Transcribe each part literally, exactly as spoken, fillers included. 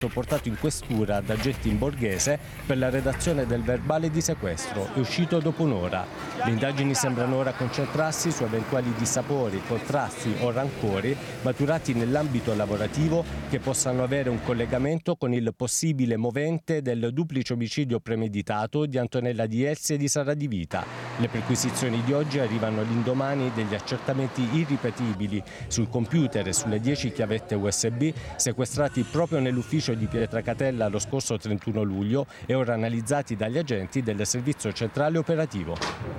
portato in questura da agenti in borghese per la redazione del verbale di sequestro, è uscito dopo un'ora. Le indagini sembrano ora concentrarsi su eventuali dissapori, contrasti o rancori maturati nell'ambito lavorativo che possano avere un collegamento con il possibile movente del duplice omicidio premeditato di Antonella Di Elsi e di Sara Di Vita. Le perquisizioni di oggi arrivano all'indomani degli accertamenti irripetibili sul computer e sulle dieci chiavette U S B sequestrati proprio nell'ufficio di Pietracatella lo scorso trentuno luglio e ora analizzati dagli agenti del Servizio Centrale Operativo.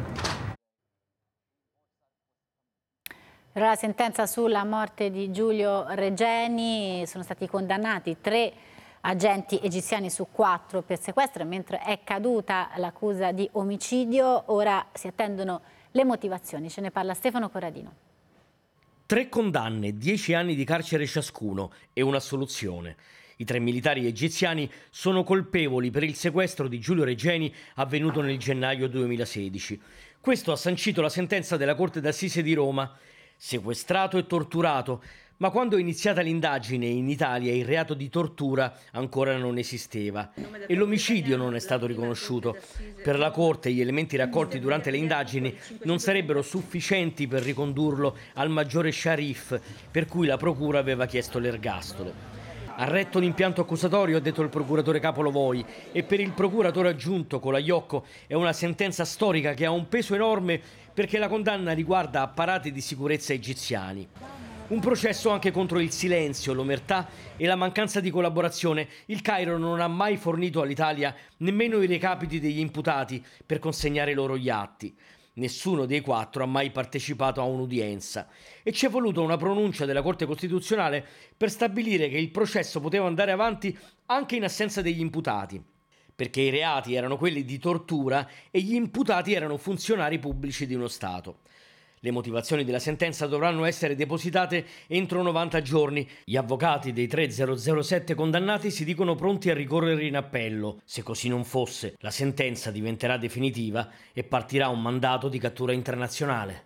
La sentenza sulla morte di Giulio Regeni: sono stati condannati tre agenti egiziani su quattro per sequestro, mentre è caduta l'accusa di omicidio. Ora si attendono le motivazioni. Ce ne parla Stefano Corradino. Tre condanne, dieci anni di carcere ciascuno e un'assoluzione. I tre militari egiziani sono colpevoli per il sequestro di Giulio Regeni avvenuto nel gennaio duemilasedici. Questo ha sancito la sentenza della Corte d'Assise di Roma. Sequestrato e torturato, ma quando è iniziata l'indagine in Italia il reato di tortura ancora non esisteva e l'omicidio non è stato riconosciuto. Per la Corte gli elementi raccolti durante le indagini non sarebbero sufficienti per ricondurlo al maggiore Sharif, per cui la Procura aveva chiesto l'ergastolo. Ha retto l'impianto accusatorio, ha detto il procuratore capo Lovoi, e per il procuratore aggiunto Colaiocco è una sentenza storica che ha un peso enorme perché la condanna riguarda apparati di sicurezza egiziani. Un processo anche contro il silenzio, l'omertà e la mancanza di collaborazione. Il Cairo non ha mai fornito all'Italia nemmeno i recapiti degli imputati per consegnare loro gli atti. Nessuno dei quattro ha mai partecipato a un'udienza e ci è voluta una pronuncia della Corte Costituzionale per stabilire che il processo poteva andare avanti anche in assenza degli imputati, perché i reati erano quelli di tortura e gli imputati erano funzionari pubblici di uno Stato. Le motivazioni della sentenza dovranno essere depositate entro novanta giorni. Gli avvocati dei tre zero zero sette condannati si dicono pronti a ricorrere in appello. Se così non fosse, la sentenza diventerà definitiva e partirà un mandato di cattura internazionale.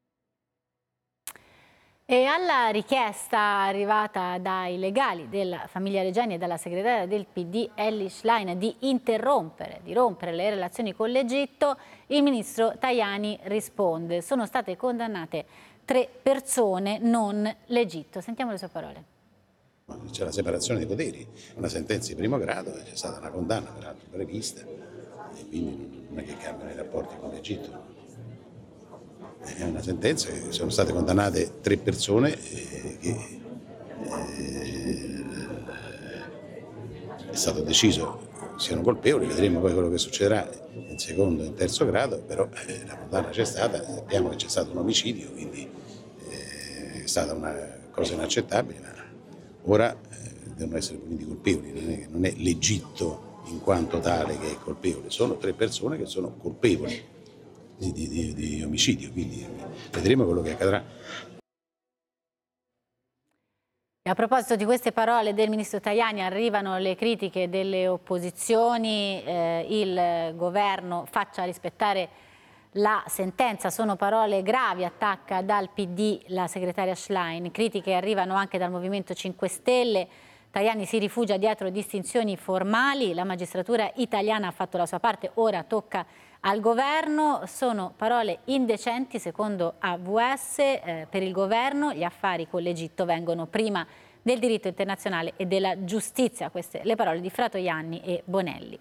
E alla richiesta arrivata dai legali della famiglia Regeni e dalla segretaria del P D Elly Schlein di interrompere, di rompere le relazioni con l'Egitto, il ministro Tajani risponde: sono state condannate tre persone, non l'Egitto. Sentiamo le sue parole. C'è la separazione dei poteri, una sentenza di primo grado, c'è stata una condanna peraltro prevista e quindi non è che cambiano i rapporti con l'Egitto. È una sentenza che sono state condannate tre persone eh, che eh, è stato deciso siano colpevoli, vedremo poi quello che succederà in secondo e in terzo grado, però eh, la condanna c'è stata, sappiamo che c'è stato un omicidio, quindi eh, è stata una cosa inaccettabile, ma ora eh, devono essere puniti colpevoli, non è, non è l'Egitto in quanto tale che è colpevole, sono tre persone che sono colpevoli Di, di, di omicidio, quindi vedremo quello che accadrà. E a proposito di queste parole del ministro Tajani, arrivano le critiche delle opposizioni, eh, il governo faccia rispettare la sentenza, sono parole gravi, attacca dal P D la segretaria Schlein, critiche arrivano anche dal Movimento cinque Stelle. Tajani si rifugia dietro distinzioni formali, la magistratura italiana ha fatto la sua parte, ora tocca al governo. Sono parole indecenti secondo A V S, eh, per il governo gli affari con l'Egitto vengono prima del diritto internazionale e della giustizia, queste le parole di Fratoianni e Bonelli.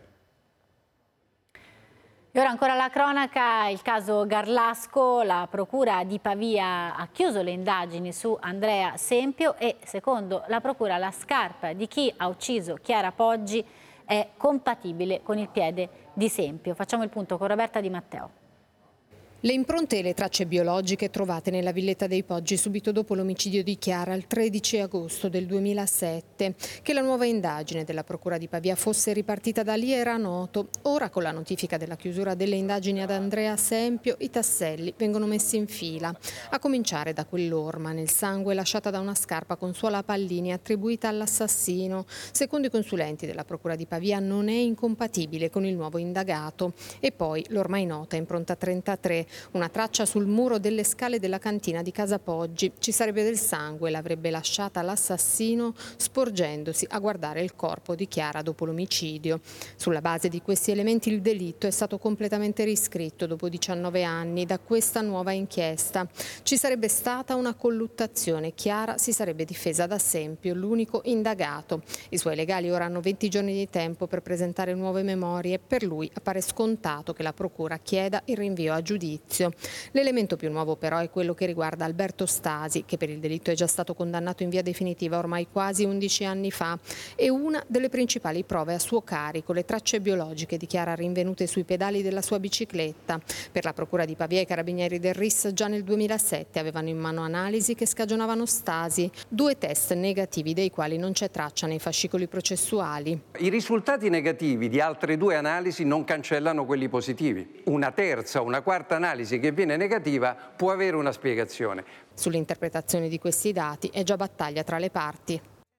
E ora ancora la cronaca, il caso Garlasco, la procura di Pavia ha chiuso le indagini su Andrea Sempio e secondo la procura la scarpa di chi ha ucciso Chiara Poggi è compatibile con il piede di Sempio. Facciamo il punto con Roberta Di Matteo. Le impronte e le tracce biologiche trovate nella villetta dei Poggi subito dopo l'omicidio di Chiara il tredici agosto del duemilasette. Che la nuova indagine della Procura di Pavia fosse ripartita da lì era noto. Ora, con la notifica della chiusura delle indagini ad Andrea Sempio, i tasselli vengono messi in fila. A cominciare da quell'orma nel sangue lasciata da una scarpa con suola a pallini attribuita all'assassino. Secondo i consulenti della Procura di Pavia non è incompatibile con il nuovo indagato. E poi l'ormai nota impronta trentatré Una traccia sul muro delle scale della cantina di Casa Poggi. Ci sarebbe del sangue, l'avrebbe lasciata l'assassino sporgendosi a guardare il corpo di Chiara dopo l'omicidio. Sulla base di questi elementi il delitto è stato completamente riscritto dopo diciannove anni da questa nuova inchiesta. Ci sarebbe stata una colluttazione. Chiara si sarebbe difesa da Sempio, l'unico indagato. I suoi legali ora hanno venti giorni di tempo per presentare nuove memorie. Per lui appare scontato che la procura chieda il rinvio a giudizio. L'elemento più nuovo però è quello che riguarda Alberto Stasi, che per il delitto è già stato condannato in via definitiva ormai quasi undici anni fa. E una delle principali prove a suo carico, le tracce biologiche di Chiara rinvenute sui pedali della sua bicicletta. Per la procura di Pavia i carabinieri del R I S già nel duemilasette avevano in mano analisi che scagionavano Stasi, due test negativi dei quali non c'è traccia nei fascicoli processuali. I risultati negativi di altre due analisi non cancellano quelli positivi. Una terza o una quarta analisi che viene negativa può avere una spiegazione. Sull'interpretazione di questi dati è già battaglia tra le parti.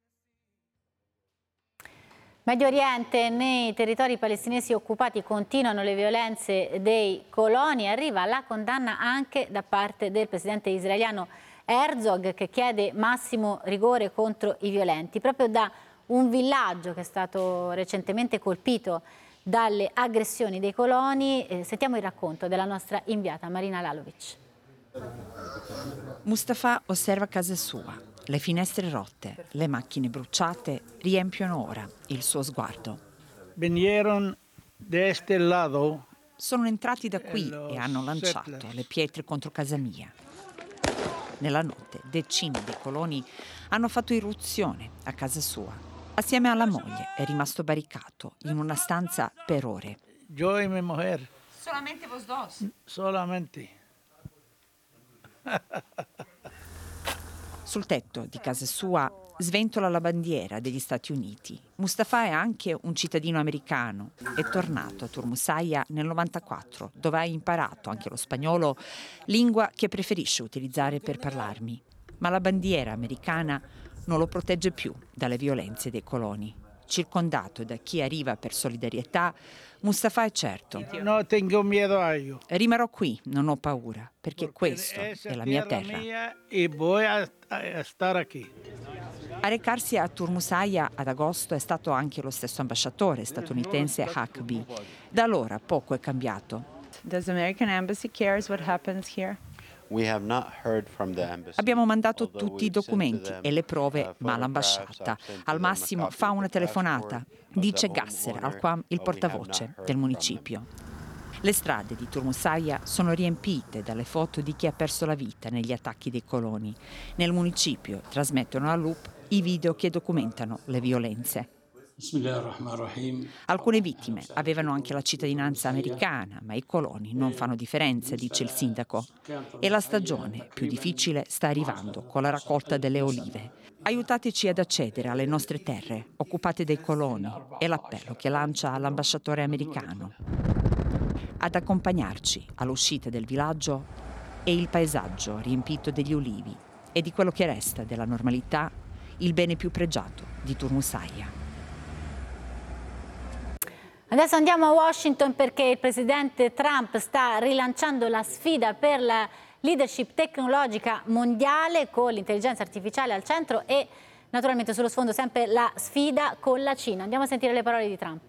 Medio Oriente, nei territori palestinesi occupati continuano le violenze dei coloni. Arriva la condanna anche da parte del presidente israeliano Herzog, che chiede massimo rigore contro i violenti. Proprio da un villaggio che è stato recentemente colpito dalle aggressioni dei coloni, eh, sentiamo il racconto della nostra inviata Marina Lalovic. Mustafa osserva casa sua. Le finestre rotte, le macchine bruciate riempiono ora il suo sguardo. Vinieron de este lado. Sono entrati da qui e hanno lanciato le pietre contro casa mia. Nella notte decine di coloni hanno fatto irruzione a casa sua. Assieme alla moglie è rimasto barricato in una stanza per ore. Yo y mi mujer. Solamente vos dos? Solamente. Sul tetto di casa sua sventola la bandiera degli Stati Uniti. Mustafa è anche un cittadino americano. È tornato a Turmusaya nel novantaquattro, dove ha imparato anche lo spagnolo, lingua che preferisce utilizzare per parlarmi. Ma la bandiera americana non lo protegge più dalle violenze dei coloni. Circondato da chi arriva per solidarietà, Mustafa è certo. No tengo miedo a ello. Rimarrò qui, non ho paura, perché questa è la mia terra. Mia e voy a, a stare qui. A recarsi a Turmusaya ad agosto è stato anche lo stesso ambasciatore statunitense Huckabee. Da allora poco è cambiato. Does American Embassy cares what happens here? Abbiamo mandato tutti i documenti e le prove, ma l'ambasciata al massimo fa una telefonata, dice Gasser Al-Quam, il portavoce del municipio. Le strade di Turmusaya sono riempite dalle foto di chi ha perso la vita negli attacchi dei coloni. Nel municipio trasmettono a loop i video che documentano le violenze. Alcune vittime avevano anche la cittadinanza americana, ma i coloni non fanno differenza, dice il sindaco. E la stagione più difficile sta arrivando con la raccolta delle olive. Aiutateci ad accedere alle nostre terre, occupate dai coloni, è l'appello che lancia all'ambasciatore americano. Ad accompagnarci all'uscita del villaggio è il paesaggio riempito degli ulivi e di quello che resta della normalità, il bene più pregiato di Turmusaya. Adesso andiamo a Washington perché il presidente Trump sta rilanciando la sfida per la leadership tecnologica mondiale con l'intelligenza artificiale al centro e naturalmente sullo sfondo sempre la sfida con la Cina. Andiamo a sentire le parole di Trump.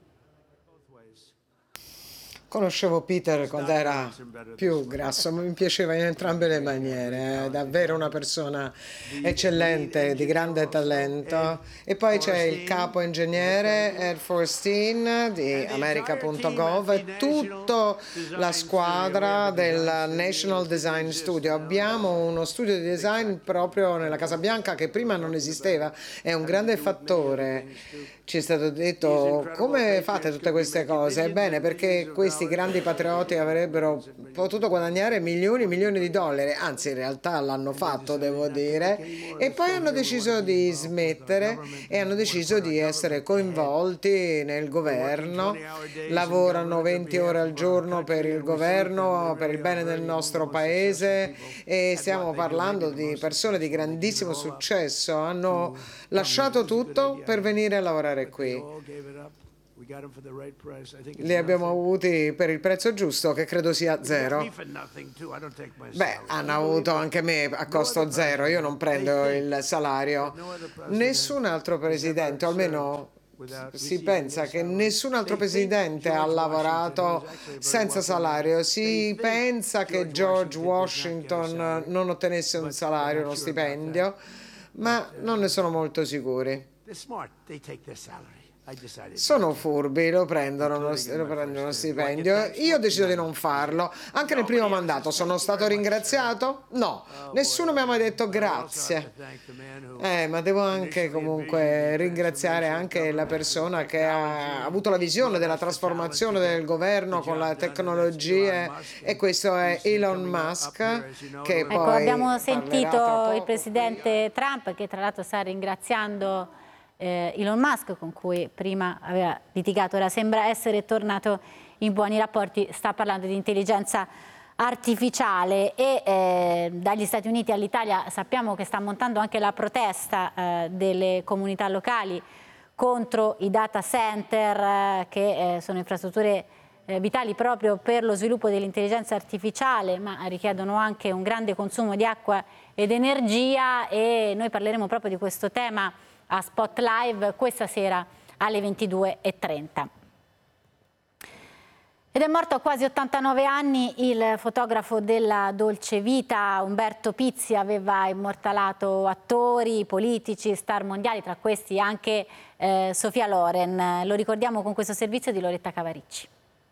Conoscevo Peter quando era più grasso, ma mi piaceva in entrambe le maniere, è davvero una persona eccellente, di grande talento. E poi c'è il capo ingegnere Ed Forstein di America punto gov e tutta la squadra del National Design Studio. Abbiamo uno studio di design proprio nella Casa Bianca che prima non esisteva, è un grande fattore. Ci è stato detto: come fate tutte queste cose? Ebbene, perché questi grandi patrioti avrebbero potuto guadagnare milioni e milioni di dollari, anzi in realtà l'hanno fatto, devo dire, e poi hanno deciso di smettere e hanno deciso di essere coinvolti nel governo, lavorano venti ore al giorno per il governo, per il bene del nostro paese, e stiamo parlando di persone di grandissimo successo, hanno lasciato tutto per venire a lavorare qui. Li abbiamo avuti per il prezzo giusto, che credo sia zero. Beh, hanno avuto anche me a costo zero, io non prendo il salario. Nessun altro presidente, o almeno si pensa che nessun altro presidente ha lavorato senza salario. Si pensa che George Washington non ottenesse un salario, uno stipendio, ma non ne sono molto sicuri. Sono furbi, lo prendono, lo, lo prendono uno stipendio. Io ho deciso di non farlo. Anche nel primo mandato sono stato ringraziato? No, nessuno mi ha mai detto grazie. Eh, ma devo anche comunque ringraziare anche la persona che ha avuto la visione della trasformazione del governo con le tecnologie, e questo è Elon Musk, che ecco, poi abbiamo sentito il presidente Trump, che tra l'altro sta ringraziando Eh, Elon Musk, con cui prima aveva litigato. Ora sembra essere tornato in buoni rapporti. Sta parlando di intelligenza artificiale e eh, dagli Stati Uniti all'Italia sappiamo che sta montando anche la protesta eh, delle comunità locali contro i data center eh, che eh, sono infrastrutture eh, vitali proprio per lo sviluppo dell'intelligenza artificiale, ma richiedono anche un grande consumo di acqua ed energia, e noi parleremo proprio di questo tema a Spot Live questa sera alle ventidue e trenta. Ed è morto a quasi ottantanove anni il fotografo della dolce vita Umberto Pizzi. Aveva immortalato attori, politici, star mondiali, tra questi anche eh, Sofia Loren. Lo ricordiamo con questo servizio di Loretta Cavaricci.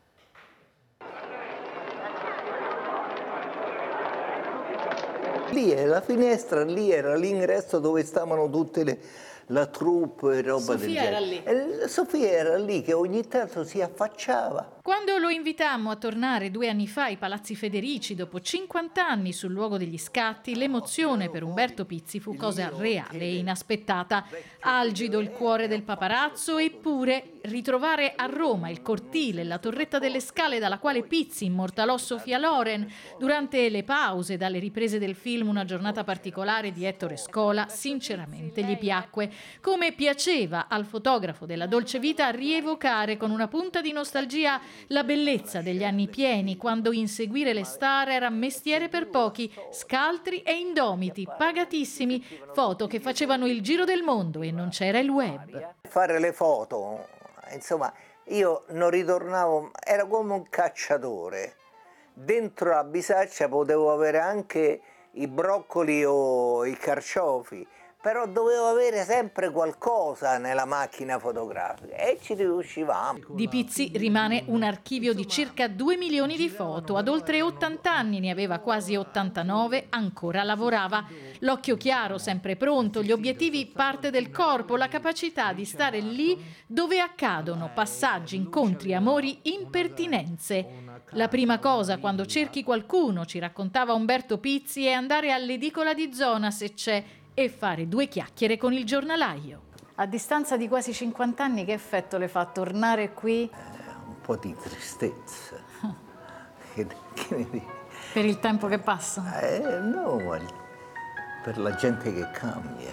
Lì è la finestra, lì era l'ingresso dove stavano tutte le... la troupe e roba del genere. Sofia era lì. E Sofia era lì che ogni tanto si affacciava. Quando lo invitammo a tornare due anni fa ai Palazzi Federici, dopo cinquanta anni sul luogo degli scatti, l'emozione per Umberto Pizzi fu cosa reale e inaspettata. Algido il cuore del paparazzo, eppure ritrovare a Roma il cortile, la torretta delle Scale dalla quale Pizzi immortalò Sofia Loren durante le pause dalle riprese del film Una giornata particolare di Ettore Scola, sinceramente gli piacque, come piaceva al fotografo della dolce vita rievocare con una punta di nostalgia la bellezza degli anni pieni, quando inseguire le star era mestiere per pochi, scaltri e indomiti, pagatissimi, foto che facevano il giro del mondo e non c'era il web. Fare le foto, insomma, io non ritornavo, era come un cacciatore. Dentro la bisaccia potevo avere anche i broccoli o i carciofi, però dovevo avere sempre qualcosa nella macchina fotografica e ci riuscivamo. Di Pizzi rimane un archivio di circa due milioni di foto. Ad oltre ottanta anni, ne aveva quasi ottantanove, ancora lavorava. L'occhio chiaro, sempre pronto, gli obiettivi parte del corpo, la capacità di stare lì dove accadono passaggi, incontri, amori, impertinenze. La prima cosa quando cerchi qualcuno, ci raccontava Umberto Pizzi, è andare all'edicola di zona se c'è e fare due chiacchiere con il giornalaio. A distanza di quasi cinquanta anni, che effetto le fa tornare qui? Eh, un po' di tristezza. che, che... Per il tempo che passa? Eh, no, per la gente che cambia.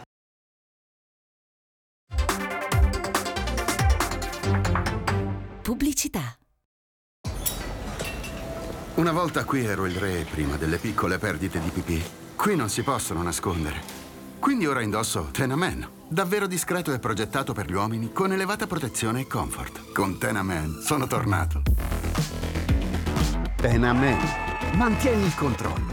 Pubblicità. Una volta qui ero il re prima delle piccole perdite di pipì. Qui non si possono nascondere. Quindi ora indosso Tena Man, davvero discreto e progettato per gli uomini, con elevata protezione e comfort. Con Tena Man sono tornato. Tena Man, mantieni il controllo.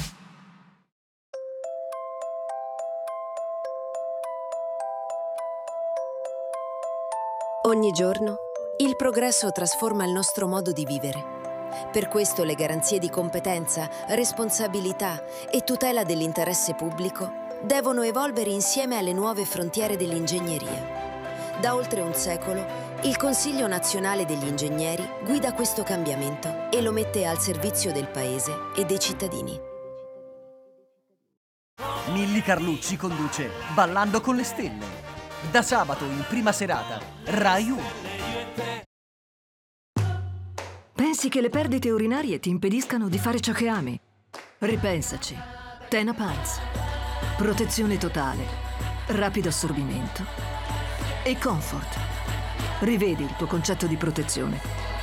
Ogni giorno il progresso trasforma il nostro modo di vivere. Per questo le garanzie di competenza, responsabilità e tutela dell'interesse pubblico devono evolvere insieme alle nuove frontiere dell'ingegneria. Da oltre un secolo, il Consiglio Nazionale degli Ingegneri guida questo cambiamento e lo mette al servizio del Paese e dei cittadini. Milly Carlucci conduce Ballando con le Stelle. Da sabato in prima serata, Rai uno. Pensi che le perdite urinarie ti impediscano di fare ciò che ami? Ripensaci. Tena Pants. Protezione totale, rapido assorbimento e comfort. Rivedi il tuo concetto di protezione.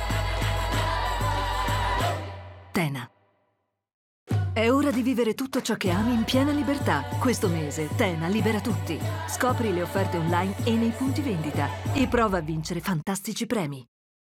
Tena. È ora di vivere tutto ciò che ami in piena libertà. Questo mese Tena libera tutti. Scopri le offerte online e nei punti vendita e prova a vincere fantastici premi.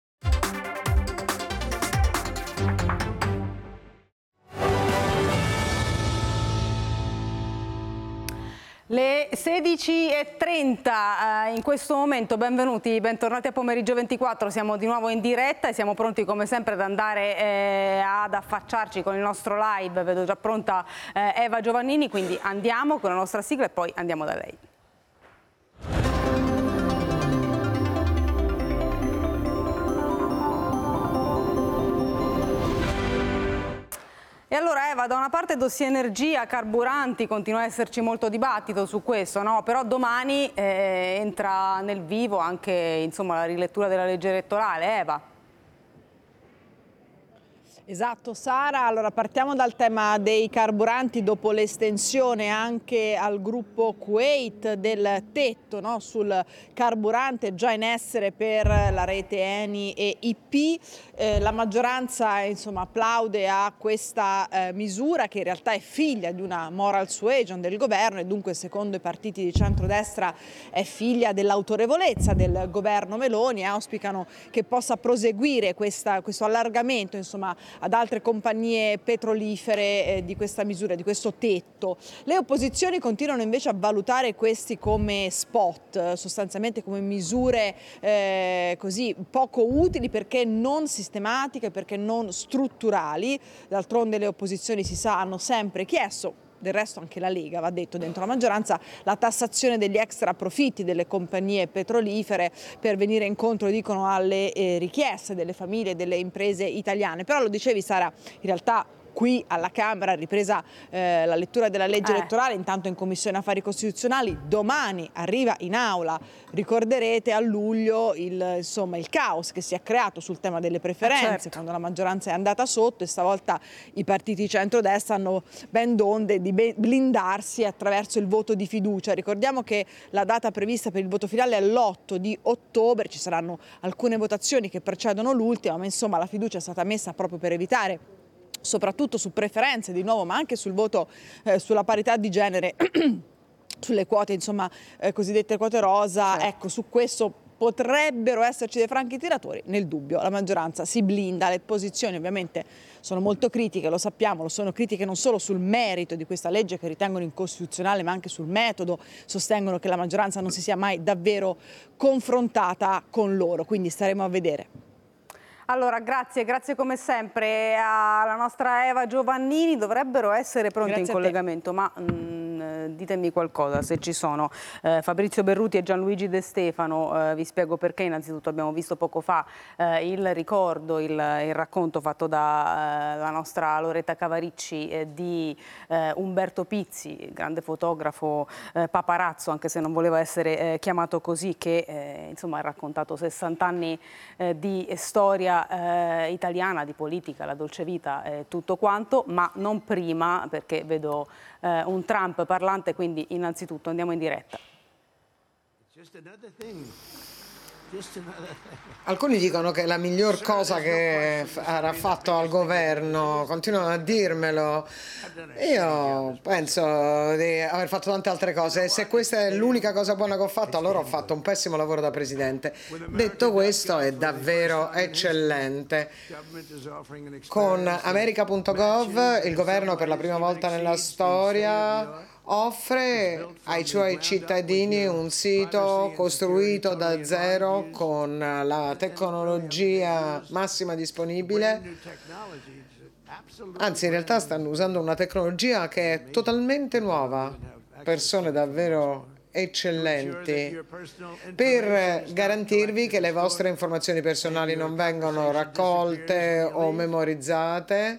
Le sedici e trenta eh, in questo momento, benvenuti, bentornati a Pomeriggio ventiquattro, siamo di nuovo in diretta e siamo pronti come sempre ad andare eh, ad affacciarci con il nostro live. Vedo già pronta eh, Eva Giovannini, quindi andiamo con la nostra sigla e poi andiamo da lei. E allora Eva, da una parte dossier energia, carburanti, continua a esserci molto dibattito su questo, no? Però domani eh, entra nel vivo anche insomma, la rilettura della legge elettorale. Eva. Esatto Sara, allora partiamo dal tema dei carburanti dopo l'estensione anche al gruppo Kuwait del tetto, no, sul carburante già in essere per la rete Eni e I P. Eh, la maggioranza insomma, applaude a questa eh, misura che in realtà è figlia di una moral suasion del governo e dunque secondo i partiti di centrodestra è figlia dell'autorevolezza del governo Meloni e auspicano che possa proseguire questa, questo allargamento insomma, ad altre compagnie petrolifere eh, di questa misura, di questo tetto. Le opposizioni continuano invece a valutare questi come spot, sostanzialmente come misure eh, così poco utili perché non sistematiche, perché non strutturali. D'altronde le opposizioni si sa hanno sempre chiesto, del resto anche la Lega, va detto dentro la maggioranza, la tassazione degli extra profitti delle compagnie petrolifere per venire incontro, dicono, alle eh, richieste delle famiglie e delle imprese italiane. Però lo dicevi Sara, in realtà qui alla Camera, ripresa eh, la lettura della legge eh. elettorale, intanto in Commissione Affari Costituzionali, domani arriva in aula, ricorderete a luglio il, insomma, il caos che si è creato sul tema delle preferenze, certo. quando la maggioranza è andata sotto e stavolta i partiti di centrodestra hanno ben donde di blindarsi attraverso il voto di fiducia. Ricordiamo che la data prevista per il voto finale è l'otto di ottobre, ci saranno alcune votazioni che precedono l'ultima, ma insomma la fiducia è stata messa proprio per evitare, soprattutto su preferenze di nuovo, ma anche sul voto eh, sulla parità di genere, sulle quote, insomma, eh, cosiddette quote rosa, certo. Ecco, su questo potrebbero esserci dei franchi tiratori, nel dubbio la maggioranza si blinda, le posizioni ovviamente sono molto critiche, lo sappiamo, lo sono critiche non solo sul merito di questa legge che ritengono incostituzionale, ma anche sul metodo, sostengono che la maggioranza non si sia mai davvero confrontata con loro, quindi staremo a vedere. Allora, grazie, grazie come sempre alla nostra Eva Giovannini, dovrebbero essere pronti grazie in collegamento, ma mh, ditemi qualcosa se ci sono. Eh, Fabrizio Berruti e Gianluigi De Stefano, eh, vi spiego perché. Innanzitutto abbiamo visto poco fa eh, il ricordo, il, il racconto fatto dalla eh, nostra Loretta Cavaricci eh, di eh, Umberto Pizzi, grande fotografo eh, paparazzo, anche se non voleva essere eh, chiamato così, che eh, insomma ha raccontato sessanta anni eh, di storia Eh, italiana, di politica, la dolce vita e eh, tutto quanto, ma non prima perché vedo eh, un Trump parlante, quindi innanzitutto andiamo in diretta. Alcuni dicono che è la miglior cosa che avrà fatto al governo, continuano a dirmelo. Io penso di aver fatto tante altre cose e se questa è l'unica cosa buona che ho fatto, allora ho fatto un pessimo lavoro da presidente. Detto questo, è davvero eccellente. Con America punto gov il governo per la prima volta nella storia offre ai suoi cittadini un sito costruito da zero con la tecnologia massima disponibile. Anzi, in realtà stanno usando una tecnologia che è totalmente nuova, persone davvero eccellenti, per garantirvi che le vostre informazioni personali non vengono raccolte o memorizzate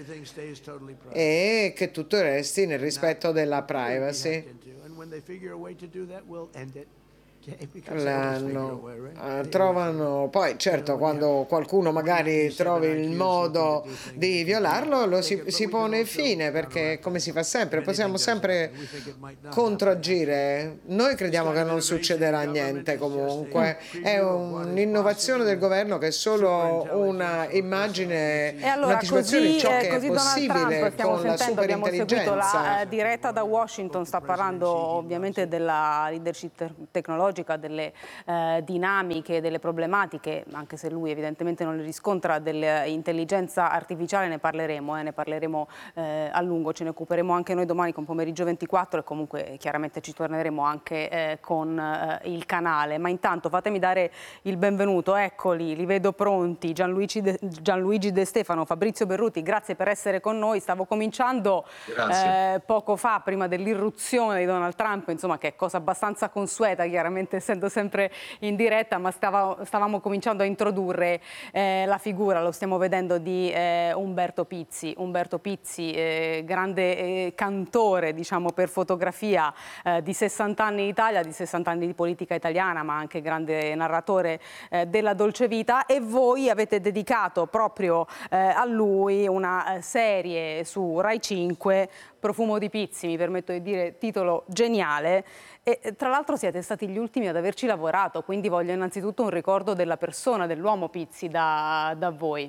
e che tutto resti nel rispetto della privacy. l'hanno, eh, trovano, poi certo quando qualcuno magari trovi il modo di violarlo lo si, si pone fine, perché come si fa sempre, possiamo sempre controagire. Noi crediamo che non succederà niente comunque, è un'innovazione del governo che è solo una immagine, E allora, un'anticipazione di ciò così, che eh, è così Donald possibile Trump, stiamo con la sentendo, abbiamo seguito superintelligenza. la eh, diretta da Washington, sta parlando ovviamente della leadership te- tecnologica, delle eh, dinamiche, delle problematiche, anche se lui evidentemente non le riscontra, dell'intelligenza artificiale. Ne parleremo, eh, ne parleremo eh, a lungo, ce ne occuperemo anche noi domani con Pomeriggio ventiquattro e comunque eh, chiaramente ci torneremo anche eh, con eh, il canale. Ma intanto fatemi dare il benvenuto, eccoli, li vedo pronti, Gianluigi De, Gianluigi De Stefano, Fabrizio Berruti, grazie per essere con noi. Stavo cominciando eh, poco fa, prima dell'irruzione di Donald Trump, insomma, che è cosa abbastanza consueta, chiaramente essendo sempre in diretta, ma stava, stavamo cominciando a introdurre eh, la figura, lo stiamo vedendo, di eh, Umberto Pizzi. Umberto Pizzi, eh, grande eh, cantore, diciamo, per fotografia, eh, di sessanta anni in Italia, di sessanta anni di politica italiana, ma anche grande narratore eh, della Dolce Vita, e voi avete dedicato proprio eh, a lui una eh, serie su Rai cinque, Profumo di Pizzi, mi permetto di dire, titolo geniale, e tra l'altro siete stati gli ultimi ad averci lavorato, quindi voglio innanzitutto un ricordo della persona, dell'uomo Pizzi da, da voi.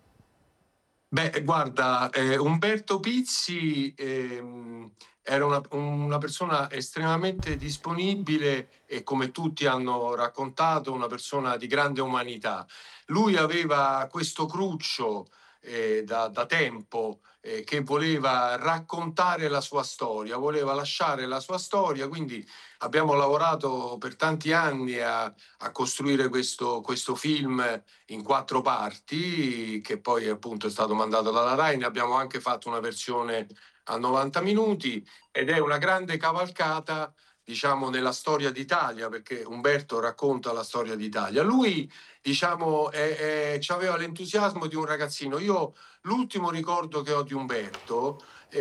Beh, guarda, eh, Umberto Pizzi ehm, era una, una persona estremamente disponibile e, come tutti hanno raccontato, una persona di grande umanità. Lui aveva questo cruccio eh, da, da tempo eh, che voleva raccontare la sua storia, voleva lasciare la sua storia, quindi abbiamo lavorato per tanti anni a, a costruire questo, questo film in quattro parti, che poi appunto è stato mandato dalla Rai. Ne abbiamo anche fatto una versione a novanta minuti ed è una grande cavalcata, diciamo, nella storia d'Italia, perché Umberto racconta la storia d'Italia. Lui, diciamo, è, è, aveva l'entusiasmo di un ragazzino. Io l'ultimo ricordo che ho di Umberto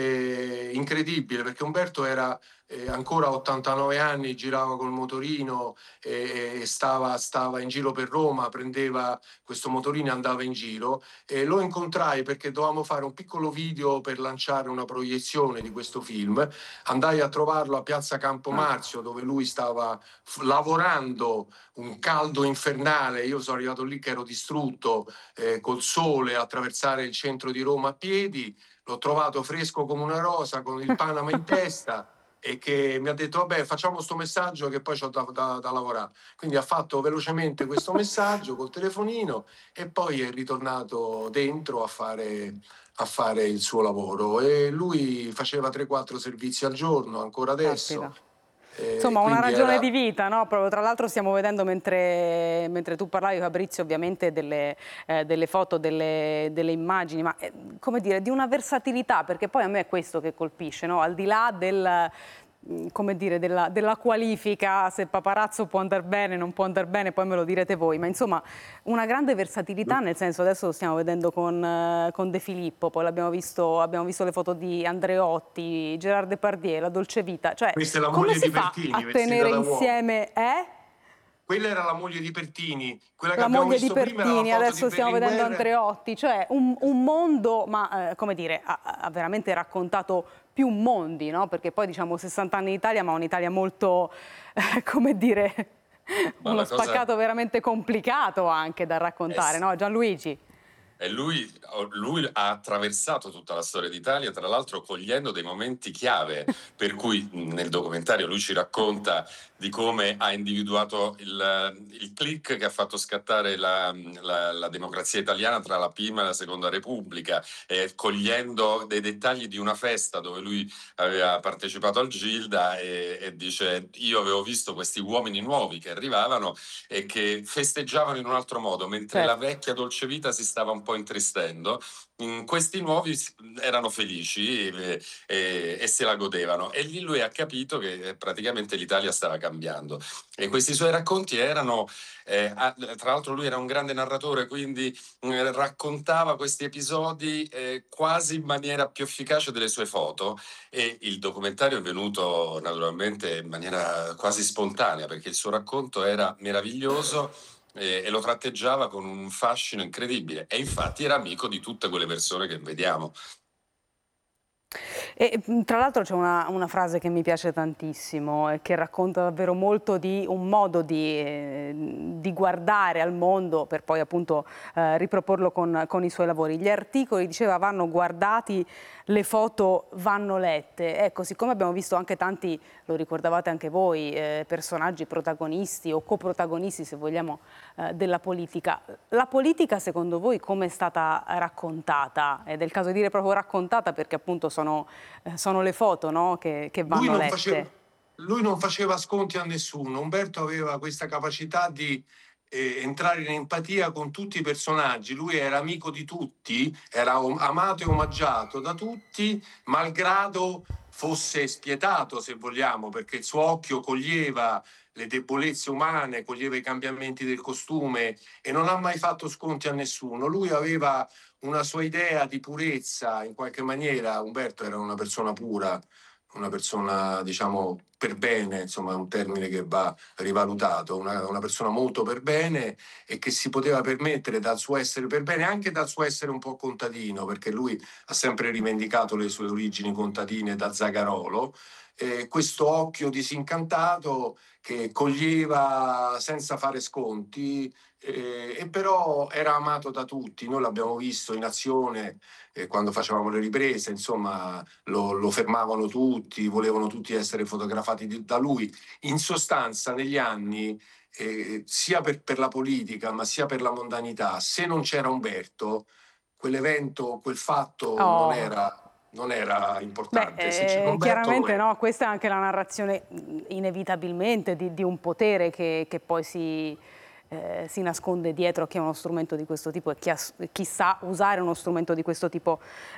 è incredibile, perché Umberto era eh, ancora a ottantanove anni, girava col motorino e, e stava, stava in giro per Roma, prendeva questo motorino e andava in giro, e lo incontrai perché dovevamo fare un piccolo video per lanciare una proiezione di questo film. Andai a trovarlo a Piazza Campomarzio, dove lui stava f- lavorando, un caldo infernale. Io sono arrivato lì che ero distrutto, eh, col sole, a attraversare il centro di Roma a piedi. L'ho trovato fresco come una rosa, con il Panama in testa, e che mi ha detto vabbè, facciamo sto messaggio che poi c'ho da, da, da lavorare. Quindi ha fatto velocemente questo messaggio col telefonino e poi è ritornato dentro a fare, a fare il suo lavoro. E lui faceva tre quattro servizi al giorno, ancora adesso. Caspita. Insomma, una quindi ragione era... di vita, no? Proprio, tra l'altro stiamo vedendo, mentre, mentre tu parlavi, Fabrizio, ovviamente delle, eh, delle foto, delle, delle immagini, ma eh, come dire, di una versatilità, perché poi a me è questo che colpisce, no? Al di là del... come dire, della, della qualifica, se Paparazzo può andare bene, non può andare bene, poi me lo direte voi, ma insomma una grande versatilità, nel senso, adesso lo stiamo vedendo con, uh, con De Filippo, poi l'abbiamo visto, abbiamo visto le foto di Andreotti, Gerard Depardieu, La Dolce Vita, cioè questa è la come moglie si di fa Pertini, a tenere insieme, eh? Quella era la moglie di Pertini, quella che la abbiamo moglie di visto prima, Pertini, adesso di stiamo vedendo Berlinguer. Andreotti, cioè un, un mondo, ma eh, come dire, ha, ha veramente raccontato più mondi, no? Perché poi diciamo sessanta anni in Italia, ma un'Italia molto, eh, come dire, Ma uno la cosa- spaccato veramente complicato anche da raccontare, Eh, no? Gianluigi? E lui, lui ha attraversato tutta la storia d'Italia, tra l'altro cogliendo dei momenti chiave, per cui nel documentario lui ci racconta di come ha individuato il, il click che ha fatto scattare la, la, la democrazia italiana tra la prima e la seconda Repubblica, e cogliendo dei dettagli di una festa dove lui aveva partecipato al Gilda e, e dice: io avevo visto questi uomini nuovi che arrivavano e che festeggiavano in un altro modo, mentre Certo. la vecchia dolce vita si stava un un po' intristendo. In questi nuovi erano felici e, e, e se la godevano, e lì lui ha capito che praticamente l'Italia stava cambiando, e questi suoi racconti erano eh, tra l'altro lui era un grande narratore, quindi eh, raccontava questi episodi eh, quasi in maniera più efficace delle sue foto, e il documentario è venuto naturalmente in maniera quasi spontanea perché il suo racconto era meraviglioso e lo tratteggiava con un fascino incredibile, e infatti era amico di tutte quelle persone che vediamo. E tra l'altro c'è una, una frase che mi piace tantissimo e che racconta davvero molto di un modo di, eh, di guardare al mondo, per poi appunto eh, riproporlo con, con i suoi lavori. Gli articoli, diceva, vanno guardati, le foto vanno lette. Ecco, siccome abbiamo visto anche tanti, lo ricordavate anche voi, eh, personaggi protagonisti o coprotagonisti, se vogliamo, eh, della politica, la politica secondo voi come è stata raccontata? Ed è il caso di dire proprio raccontata, perché appunto sono, eh, sono le foto, no? che, che vanno lui non lette. Faceva, lui non faceva sconti a nessuno. Umberto aveva questa capacità di eh, entrare in empatia con tutti i personaggi. Lui era amico di tutti, era amato e omaggiato da tutti, malgrado fosse spietato, se vogliamo, perché il suo occhio coglieva le debolezze umane, coglieva i cambiamenti del costume, e non ha mai fatto sconti a nessuno. Lui aveva una sua idea di purezza, in qualche maniera. Umberto era una persona pura, una persona, diciamo, per bene, insomma è un termine che va rivalutato, una, una persona molto per bene, e che si poteva permettere, dal suo essere per bene, anche dal suo essere un po' contadino, perché lui ha sempre rivendicato le sue origini contadine da Zagarolo, eh, questo occhio disincantato che coglieva senza fare sconti, eh, e però era amato da tutti. Noi l'abbiamo visto in azione eh, quando facevamo le riprese, insomma lo, lo fermavano tutti, volevano tutti essere fotografati di, da lui. In sostanza negli anni, eh, sia per, per la politica ma sia per la mondanità, se non c'era Umberto, quell'evento, quel fatto Oh. non era... non era importante. Beh, Se c'era eh, Umberto, chiaramente lo no, questa è anche la narrazione inevitabilmente di, di un potere che, che poi si, eh, si nasconde dietro a chi ha uno strumento di questo tipo e chi, ha, chi sa usare uno strumento di questo tipo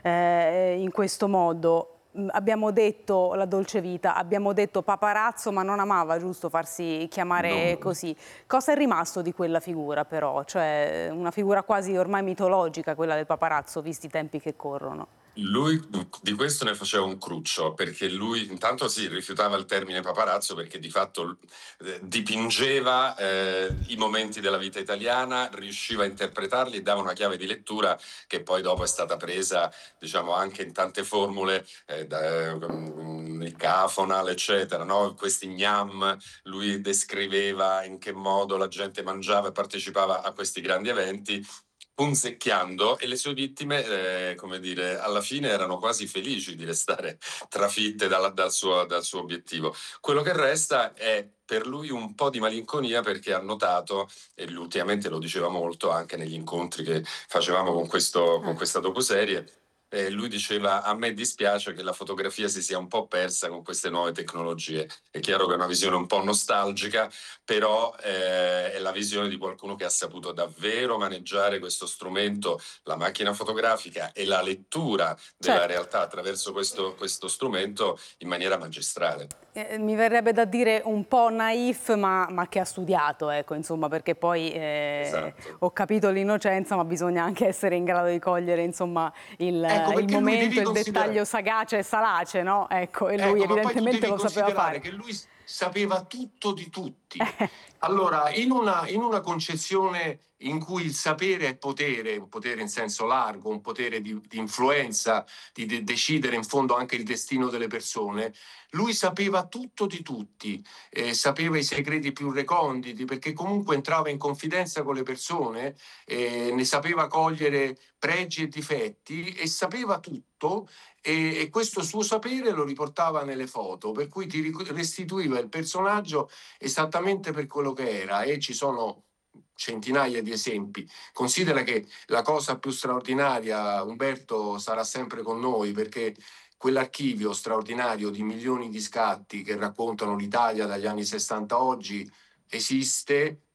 eh, in questo modo. Abbiamo detto la dolce vita, abbiamo detto paparazzo, ma non amava, giusto, farsi chiamare no. così. Cosa è rimasto di quella figura però? Cioè una figura quasi ormai mitologica, quella del paparazzo, visti i tempi che corrono. Lui di questo ne faceva un cruccio, perché lui intanto si rifiutava il termine paparazzo perché di fatto eh, dipingeva eh, i momenti della vita italiana, riusciva a interpretarli e dava una chiave di lettura che poi dopo è stata presa, diciamo, anche in tante formule, eh, da, um, il Cafonal, eccetera, no? Questi gnam, lui descriveva in che modo la gente mangiava e partecipava a questi grandi eventi, punzecchiando, e le sue vittime, eh, come dire, alla fine erano quasi felici di restare trafitte dal, dal, suo, dal suo obiettivo. Quello che resta è per lui un po' di malinconia, perché ha notato, e ultimamente lo diceva molto anche negli incontri che facevamo con, questo, con questa docuserie, eh, lui diceva: a me dispiace che la fotografia si sia un po' persa con queste nuove tecnologie. È chiaro che è una visione un po' nostalgica, però eh, è la visione di qualcuno che ha saputo davvero maneggiare questo strumento, la macchina fotografica, e la lettura della certo. realtà attraverso questo, questo strumento in maniera magistrale. Eh, mi verrebbe da dire un po' naif, ma, ma che ha studiato, ecco, insomma, perché poi eh, esatto. ho capito l'innocenza, ma bisogna anche essere in grado di cogliere, insomma, il, ecco, il momento, il dettaglio sagace e salace, no? Ecco, e lui ecco, evidentemente lo sapeva fare. Che lui sapeva tutto di tutti. Allora, in una, in una concezione in cui il sapere è potere, un potere in senso largo, un potere di, di influenza, di de- decidere in fondo anche il destino delle persone, lui sapeva tutto di tutti, eh, sapeva i segreti più reconditi, perché comunque entrava in confidenza con le persone, eh, ne sapeva cogliere pregi e difetti, e sapeva tutto, e, e questo suo sapere lo riportava nelle foto, per cui ti restituiva il personaggio esattamente per quello che era. E ci sono centinaia di esempi. Considera che la cosa più straordinaria, Umberto sarà sempre con noi, perché quell'archivio straordinario di milioni di scatti che raccontano l'Italia dagli anni sessanta a oggi esiste,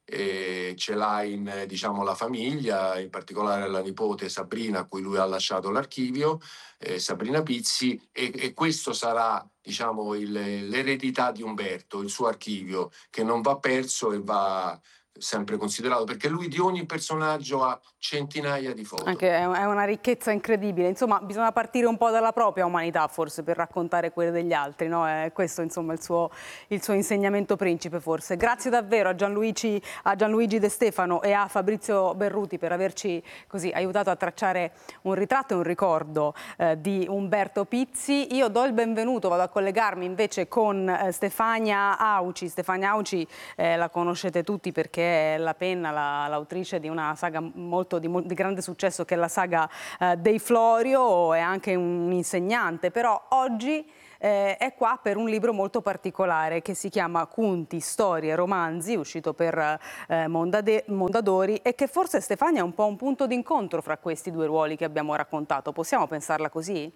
eh, ce l'ha in diciamo, la famiglia, in particolare la nipote Sabrina, a cui lui ha lasciato l'archivio, eh, Sabrina Pizzi, e, e questo sarà diciamo, il, l'eredità di Umberto, il suo archivio, che non va perso e va sempre considerato, perché lui di ogni personaggio ha centinaia di foto. Anche è una ricchezza incredibile, insomma bisogna partire un po' dalla propria umanità forse per raccontare quelle degli altri, no? È questo insomma il suo, il suo insegnamento principe forse. Grazie davvero a Gianluigi, a Gianluigi De Stefano e a Fabrizio Berruti per averci così aiutato a tracciare un ritratto e un ricordo eh, di Umberto Pizzi. Io do il benvenuto, vado a collegarmi invece con eh, Stefania Auci. Stefania Auci eh, la conoscete tutti perché è la penna, la, l'autrice di una saga molto di, di grande successo che è la saga eh, dei Florio, è anche un insegnante, però oggi eh, è qua per un libro molto particolare che si chiama Cunti, Storie, Romanzi, uscito per eh, Mondade, Mondadori, e che forse Stefania è un po' un punto d'incontro fra questi due ruoli che abbiamo raccontato. Possiamo pensarla così?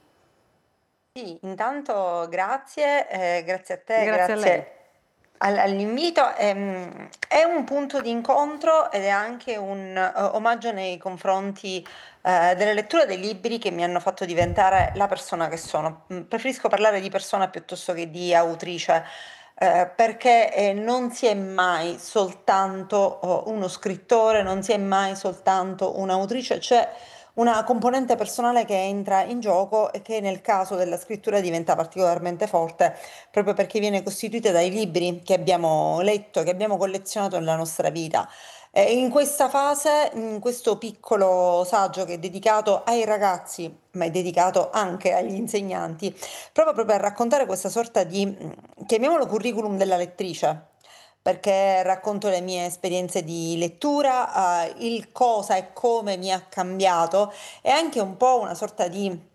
Sì, intanto grazie, eh, grazie a te, grazie, grazie a lei. all'invito. Ehm, È un punto di incontro ed è anche un eh, omaggio nei confronti eh, delle letture dei libri che mi hanno fatto diventare la persona che sono. Mm, Preferisco parlare di persona piuttosto che di autrice, eh, perché eh, non si è mai soltanto oh, uno scrittore, non si è mai soltanto un'autrice, c'è una componente personale che entra in gioco e che nel caso della scrittura diventa particolarmente forte proprio perché viene costituita dai libri che abbiamo letto, che abbiamo collezionato nella nostra vita. E in questa fase, in questo piccolo saggio che è dedicato ai ragazzi, ma è dedicato anche agli insegnanti, provo proprio a raccontare questa sorta di, chiamiamolo curriculum della lettrice, perché racconto le mie esperienze di lettura, eh, il cosa e come mi ha cambiato e anche un po' una sorta di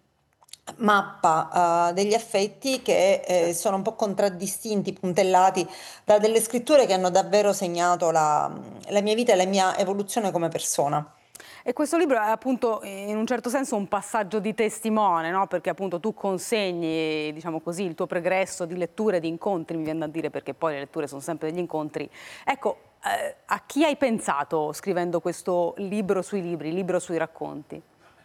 mappa uh, degli affetti che eh, sono un po' contraddistinti, puntellati da delle scritture che hanno davvero segnato la, la mia vita e la mia evoluzione come persona. E questo libro è appunto in un certo senso un passaggio di testimone, no? Perché appunto tu consegni, diciamo così, il tuo pregresso di letture, di incontri, mi viene da dire, perché poi le letture sono sempre degli incontri. Ecco, eh, a chi hai pensato scrivendo questo libro sui libri, libro sui racconti?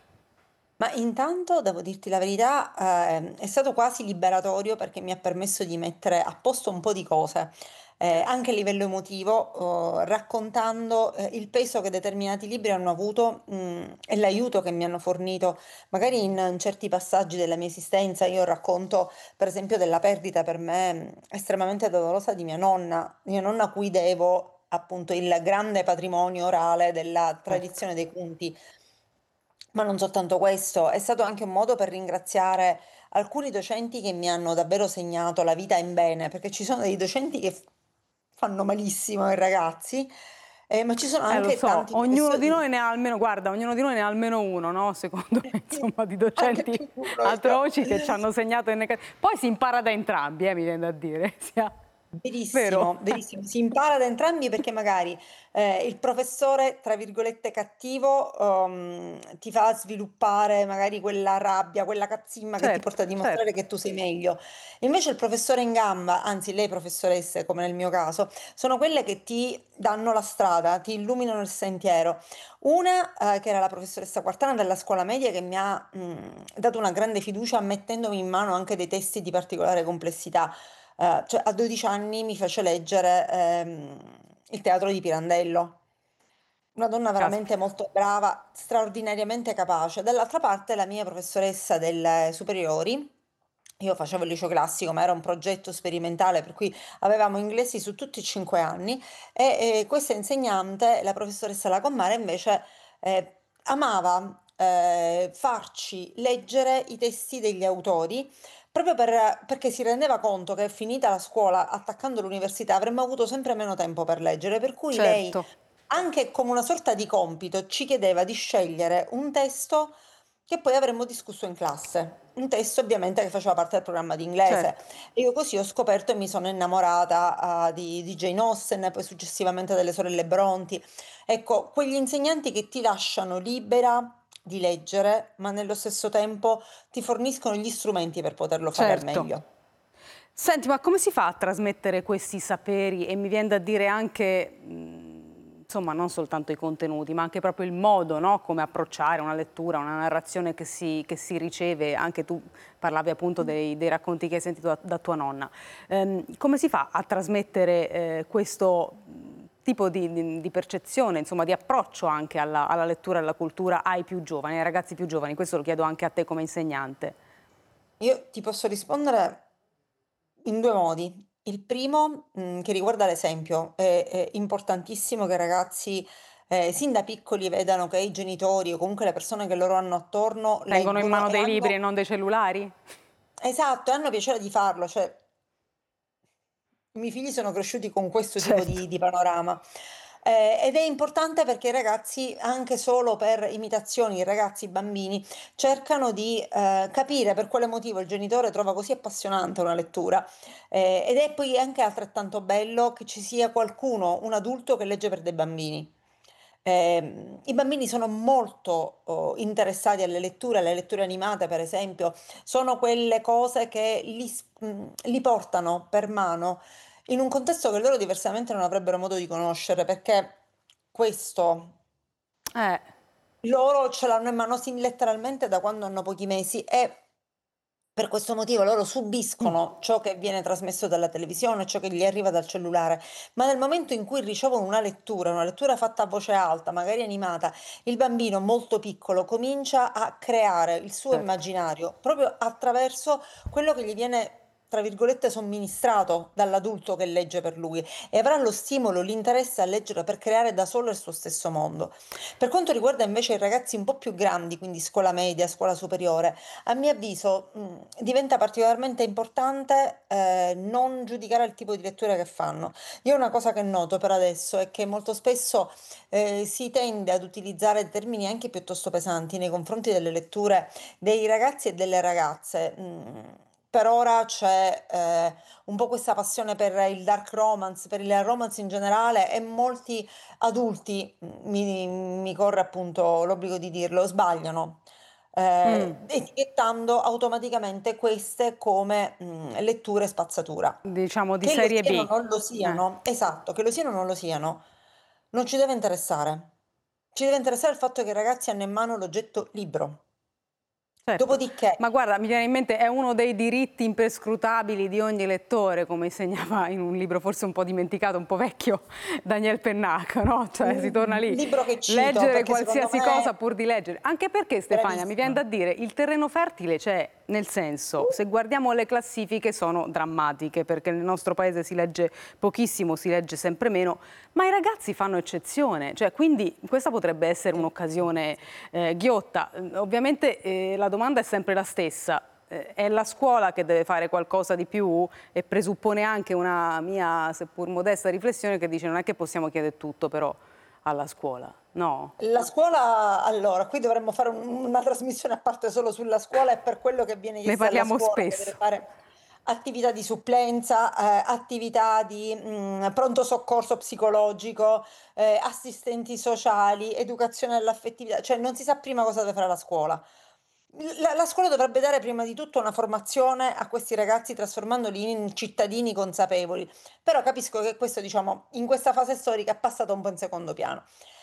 Ma intanto, devo dirti la verità, eh, è stato quasi liberatorio perché mi ha permesso di mettere a posto un po' di cose. Eh, anche a livello emotivo, eh, raccontando eh, il peso che determinati libri hanno avuto mh, e l'aiuto che mi hanno fornito, magari in, in certi passaggi della mia esistenza. Io racconto, per esempio, della perdita per me mh, estremamente dolorosa di mia nonna, mia nonna a cui devo appunto il grande patrimonio orale della tradizione dei conti. Ma non soltanto questo, è stato anche un modo per ringraziare alcuni docenti che mi hanno davvero segnato la vita in bene, perché ci sono dei docenti che fanno malissimo ai ragazzi, eh, ma ci sono Eh, anche lo so, tanti ognuno professori- di noi ne ha almeno, guarda, ognuno di noi ne ha almeno uno, no? Secondo me, insomma, di docenti uno, atroci che ci hanno segnato in negativo. Poi si impara da entrambi, eh, mi viene da dire. Sia- Verissimo, Vero? verissimo, si impara da entrambi perché magari eh, il professore, tra virgolette, cattivo, um, ti fa sviluppare magari quella rabbia, quella cazzimma che ti Certo, porta a dimostrare certo. che tu sei meglio. Invece il professore in gamba, anzi lei professoresse, come nel mio caso, sono quelle che ti danno la strada, ti illuminano il sentiero. Una, eh, che era la professoressa Quartana della scuola media, che mi ha mh, dato una grande fiducia mettendomi in mano anche dei testi di particolare complessità. Eh, cioè, a dodici anni mi fece leggere ehm, Il teatro di Pirandello. Una donna veramente molto brava, straordinariamente capace. Dall'altra parte la mia professoressa delle superiori, io facevo il liceo classico, ma era un progetto sperimentale per cui avevamo inglesi su tutti i cinque anni e, e questa insegnante, la professoressa Lacommare, invece eh, amava eh, farci leggere i testi degli autori proprio per- perché si rendeva conto che finita la scuola, attaccando l'università, avremmo avuto sempre meno tempo per leggere, per cui lei, Certo. anche come una sorta di compito, ci chiedeva di scegliere un testo che poi avremmo discusso in classe. Un testo ovviamente che faceva parte del programma di inglese. Certo. E io così ho scoperto e mi sono innamorata ah, di, di Jane Austen, poi successivamente delle sorelle Brontë. Ecco, quegli insegnanti che ti lasciano libera di leggere, ma nello stesso tempo ti forniscono gli strumenti per poterlo fare al Certo. meglio. Senti, ma come si fa a trasmettere questi saperi? E mi viene da dire anche, mh, insomma non soltanto i contenuti, ma anche proprio il modo, no? Come approcciare una lettura, una narrazione che si, che si riceve. Anche tu parlavi appunto dei, dei racconti che hai sentito da, da tua nonna. Ehm, come si fa a trasmettere eh, questo tipo di, di, di percezione, insomma di approccio anche alla, alla lettura e alla cultura ai più giovani, ai ragazzi più giovani? Questo lo chiedo anche a te come insegnante. Io ti posso rispondere in due modi. Il primo, mh, che riguarda l'esempio, è, è importantissimo che i ragazzi eh, sin da piccoli vedano che i genitori o comunque le persone che loro hanno attorno Tengono in leggono mano e dei libri e hanno, non dei cellulari? esatto, e hanno piacere di farlo, cioè i miei figli sono cresciuti con questo tipo Certo. di, di panorama. Eh, ed è importante perché i ragazzi, anche solo per imitazioni, i ragazzi, i bambini, cercano di eh, capire per quale motivo il genitore trova così appassionante una lettura. Eh, ed è poi anche altrettanto bello che ci sia qualcuno, un adulto, che legge per dei bambini. Eh, I bambini sono molto oh, interessati alle letture, alle letture animate per esempio, sono quelle cose che li, s- mh, li portano per mano in un contesto che loro diversamente non avrebbero modo di conoscere, perché questo Eh. loro ce l'hanno in mano sin letteralmente da quando hanno pochi mesi e per questo motivo loro subiscono ciò che viene trasmesso dalla televisione, ciò che gli arriva dal cellulare, ma nel momento in cui ricevono una lettura, una lettura fatta a voce alta, magari animata, il bambino molto piccolo comincia a creare il suo Certo. immaginario proprio attraverso quello che gli viene, tra virgolette, somministrato dall'adulto che legge per lui e avrà lo stimolo, l'interesse a leggere per creare da solo il suo stesso mondo. Per quanto riguarda invece i ragazzi un po' più grandi, quindi scuola media, scuola superiore, a mio avviso mh, diventa particolarmente importante eh, non giudicare il tipo di lettura che fanno. Io una cosa che noto per adesso è che molto spesso eh, si tende ad utilizzare termini anche piuttosto pesanti nei confronti delle letture dei ragazzi e delle ragazze. Mh, per ora c'è eh, un po' questa passione per il dark romance, per il romance in generale e molti adulti, mh, mi, mi corre appunto l'obbligo di dirlo, sbagliano, eh, Mm. etichettando automaticamente queste come mh, letture spazzatura. Diciamo di Che lo serie siano o B. non lo Eh. siano, esatto, che lo siano o non lo siano, non ci deve interessare. Ci deve interessare il fatto che i ragazzi hanno in mano l'oggetto libro. Certo. Dopodiché, Ma guarda, mi viene in mente, è uno dei diritti imperscrutabili di ogni lettore, come insegnava in un libro forse un po' dimenticato, un po' vecchio, Daniel Pennac, no? Cioè si torna lì. libro che cito, Leggere perché secondo qualsiasi me cosa pur di leggere. Anche perché, Stefania, mi viene da dire, il terreno fertile c'è, nel senso, se guardiamo le classifiche sono drammatiche, perché nel nostro paese si legge pochissimo, si legge sempre meno, ma i ragazzi fanno eccezione, cioè quindi questa potrebbe essere un'occasione eh, ghiotta. Ovviamente eh, la domanda è sempre la stessa. Eh, È la scuola che deve fare qualcosa di più e presuppone anche una mia, seppur modesta riflessione che dice non è che possiamo chiedere tutto però alla scuola, no? la scuola, allora, qui dovremmo fare un- una trasmissione a parte solo sulla scuola e per quello che viene Ne chiesto alla parliamo scuola, che spesso. deve fare attività di supplenza, eh, attività di mh, pronto soccorso psicologico, eh, assistenti sociali, educazione all'affettività, cioè non si sa prima cosa deve fare la scuola. La, la scuola dovrebbe dare prima di tutto una formazione a questi ragazzi trasformandoli in cittadini consapevoli, però capisco che questo, diciamo, in questa fase storica è passato un po' in secondo piano.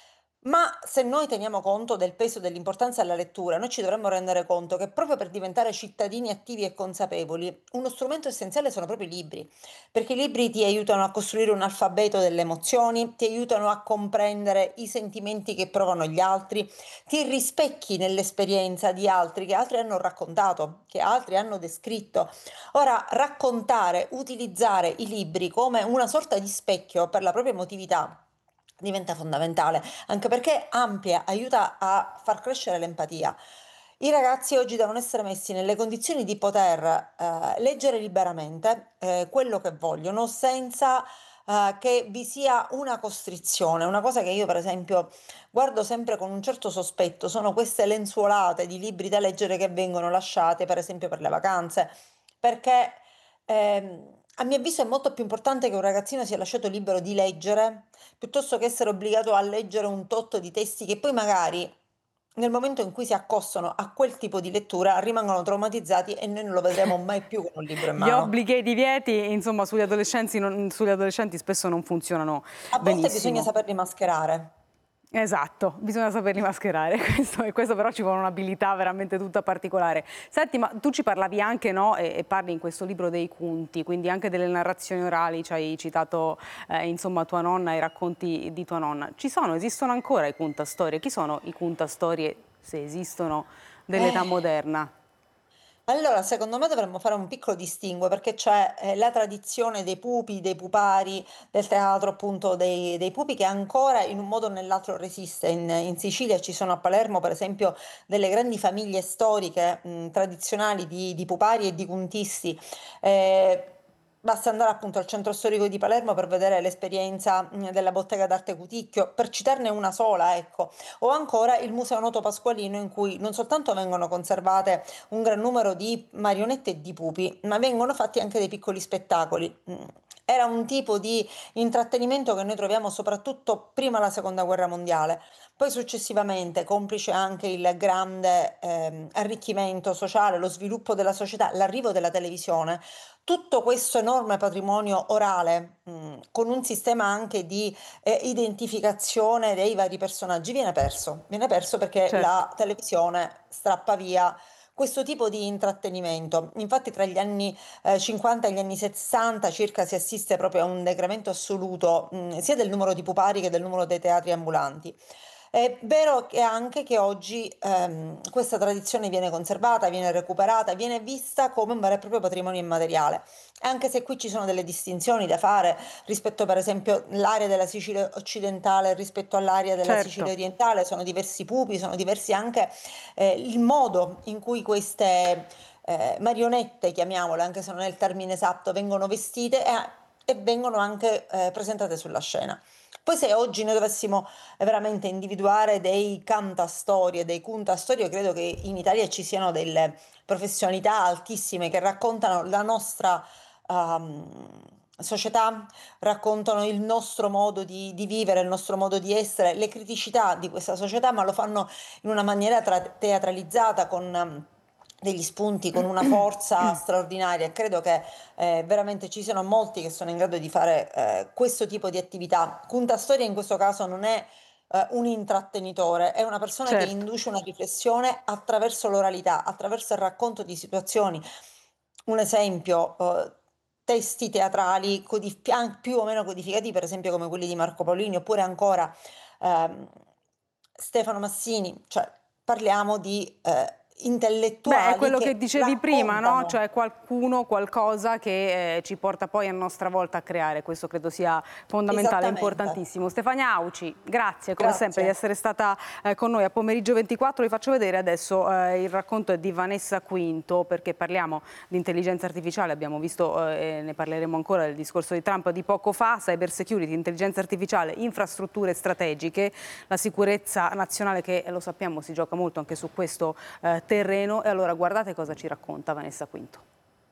Ma se noi teniamo conto del peso e dell'importanza della lettura, noi ci dovremmo rendere conto che proprio per diventare cittadini attivi e consapevoli, uno strumento essenziale sono proprio i libri, perché i libri ti aiutano a costruire un alfabeto delle emozioni, ti aiutano a comprendere i sentimenti che provano gli altri, ti rispecchi nell'esperienza di altri che altri hanno raccontato, che altri hanno descritto. Ora, raccontare, utilizzare i libri come una sorta di specchio per la propria emotività diventa fondamentale, anche perché amplia, aiuta a far crescere l'empatia. I ragazzi oggi devono essere messi nelle condizioni di poter eh, leggere liberamente eh, quello che vogliono senza eh, che vi sia una costrizione. Una cosa che io per esempio guardo sempre con un certo sospetto sono queste lenzuolate di libri da leggere che vengono lasciate per esempio per le vacanze, perché ehm, a mio avviso è molto più importante che un ragazzino sia lasciato libero di leggere piuttosto che essere obbligato a leggere un tot di testi che poi magari nel momento in cui si accostano a quel tipo di lettura rimangono traumatizzati e noi non lo vedremo mai più con un libro in Gli mano. obblighi e i divieti, insomma, sugli adolescenti, non, sugli adolescenti spesso non funzionano A volte benissimo. bisogna saperli mascherare. Esatto, bisogna saperli mascherare, questo, e questo però ci vuole un'abilità veramente tutta particolare. Senti, ma tu ci parlavi anche, no, e, e parli in questo libro dei conti, quindi anche delle narrazioni orali, ci hai citato eh, insomma tua nonna, i racconti di tua nonna. Ci sono, esistono ancora i contastorie? Chi sono i contastorie, se esistono, dell'età Eh. moderna? Allora, secondo me dovremmo fare un piccolo distinguo perché c'è eh, la tradizione dei pupi, dei pupari, del teatro appunto dei, dei pupi che ancora in un modo o nell'altro resiste. In, in Sicilia ci sono a Palermo per esempio delle grandi famiglie storiche mh, tradizionali di, di pupari e di contisti. Eh, Basta andare appunto al centro storico di Palermo per vedere l'esperienza mh, della bottega d'arte Cuticchio, per citarne una sola, ecco. O ancora il Museo Noto Pasqualino in cui non soltanto vengono conservate un gran numero di marionette e di pupi, ma vengono fatti anche dei piccoli spettacoli. Mm. Era un tipo di intrattenimento che noi troviamo soprattutto prima della Seconda Guerra Mondiale. Poi successivamente, complice anche il grande ehm, arricchimento sociale, lo sviluppo della società, l'arrivo della televisione, tutto questo enorme patrimonio orale, mh, con un sistema anche di eh, identificazione dei vari personaggi, viene perso. Viene perso perché Certo. la televisione strappa via questo tipo di intrattenimento. Infatti tra gli anni eh, cinquanta e gli anni sessanta circa si assiste proprio a un decremento assoluto mh, sia del numero di pupari che del numero dei teatri ambulanti. È vero che anche che oggi ehm, questa tradizione viene conservata, viene recuperata, viene vista come un vero e proprio patrimonio immateriale, anche se qui ci sono delle distinzioni da fare rispetto per esempio l'area della Sicilia occidentale rispetto all'area della Certo. Sicilia orientale, sono diversi pupi, sono diversi anche eh, il modo in cui queste eh, marionette, chiamiamole, anche se non è il termine esatto, vengono vestite e, e vengono anche eh, presentate sulla scena. Poi se oggi noi dovessimo veramente individuare dei cantastorie, dei contastorie, io credo che in Italia ci siano delle professionalità altissime che raccontano la nostra um, società, raccontano il nostro modo di, di vivere, il nostro modo di essere, le criticità di questa società, ma lo fanno in una maniera tra- teatralizzata, con um, degli spunti, con una forza straordinaria. Credo che eh, veramente ci siano molti che sono in grado di fare eh, questo tipo di attività. Contastoria in questo caso non è eh, un intrattenitore, è una persona Certo. che induce una riflessione attraverso l'oralità, attraverso il racconto di situazioni. Un esempio, eh, testi teatrali codif- più o meno codificati, per esempio come quelli di Marco Paolini, oppure ancora ehm, Stefano Massini, cioè parliamo di eh, intellettuali. Beh, è quello che, che dicevi prima, no? raccontano. Cioè qualcuno, qualcosa che eh, ci porta poi a nostra volta a creare. Questo credo sia fondamentale, Esattamente. importantissimo. Stefania Auci, grazie come Grazie. sempre di essere stata eh, con noi a Pomeriggio ventiquattro. Vi faccio vedere adesso eh, il racconto di Vanessa Quinto, perché parliamo di intelligenza artificiale. Abbiamo visto, eh, ne parleremo ancora, del discorso di Trump di poco fa, cyber security, intelligenza artificiale, infrastrutture strategiche, la sicurezza nazionale che, lo sappiamo, si gioca molto anche su questo eh, terreno. E allora guardate cosa ci racconta Vanessa Quinto.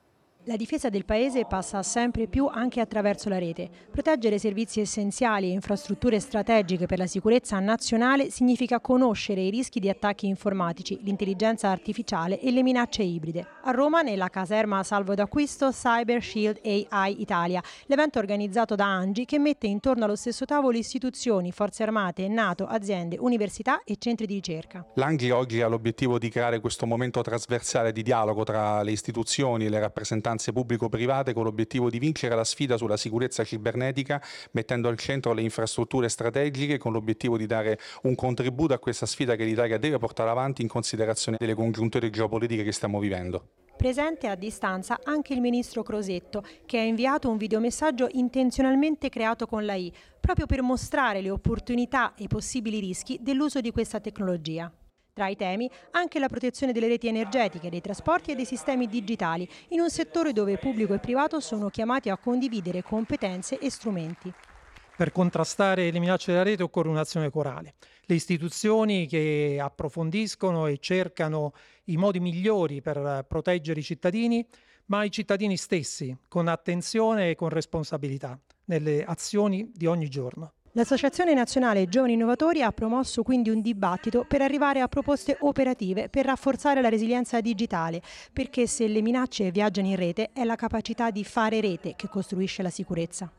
La difesa del paese passa sempre più anche attraverso la rete. Proteggere servizi essenziali e infrastrutture strategiche per la sicurezza nazionale significa conoscere i rischi di attacchi informatici, l'intelligenza artificiale e le minacce ibride. A Roma, nella caserma Salvo d'Acquisto, Cyber Shield A I Italia, l'evento organizzato da Angi che mette intorno allo stesso tavolo istituzioni, forze armate, NATO, aziende, università e centri di ricerca. L'Angi oggi ha l'obiettivo di creare questo momento trasversale di dialogo tra le istituzioni e le rappresentanze pubblico-private con l'obiettivo di vincere la sfida sulla sicurezza cibernetica, mettendo al centro le infrastrutture strategiche con l'obiettivo di dare un contributo a questa sfida che l'Italia deve portare avanti in considerazione delle congiunture geopolitiche che stiamo vivendo. Presente a distanza anche il ministro Crosetto, che ha inviato un videomessaggio intenzionalmente creato con l'A I, proprio per mostrare le opportunità e i possibili rischi dell'uso di questa tecnologia. Tra i temi anche la protezione delle reti energetiche, dei trasporti e dei sistemi digitali, in un settore dove pubblico e privato sono chiamati a condividere competenze e strumenti. Per contrastare le minacce della rete occorre un'azione corale. Le istituzioni che approfondiscono e cercano i modi migliori per proteggere i cittadini, ma i cittadini stessi, con attenzione e con responsabilità, nelle azioni di ogni giorno. L'Associazione Nazionale Giovani Innovatori ha promosso quindi un dibattito per arrivare a proposte operative per rafforzare la resilienza digitale, perché se le minacce viaggiano in rete è la capacità di fare rete che costruisce la sicurezza.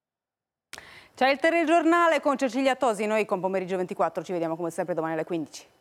C'è il telegiornale con Cecilia Tosi, noi con Pomeriggio ventiquattro ci vediamo come sempre domani alle quindici.